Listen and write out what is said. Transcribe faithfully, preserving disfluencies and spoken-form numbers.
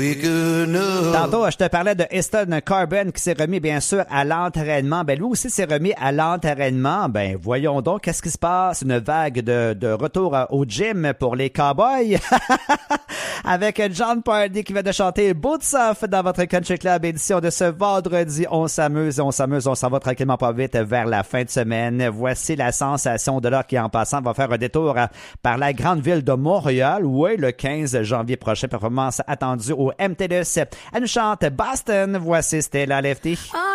Tantôt, je te parlais de Easton Carbon qui s'est remis, bien sûr, à l'entraînement. Ben, lui aussi s'est remis à l'entraînement. Ben, voyons donc, qu'est-ce qui se passe? Une vague de, de retour au gym pour les Cowboys. Avec John Pardy qui vient de chanter Boots Off dans votre Country Club édition de ce vendredi. On s'amuse, on s'amuse, on s'en va tranquillement pas vite vers la fin de semaine. Voici la sensation de l'heure qui, en passant, va faire un détour par la grande ville de Montréal. Oui, le quinze janvier prochain, performance attendue au M T L U S. Elle nous chante Boston. Voici Stella Lefty.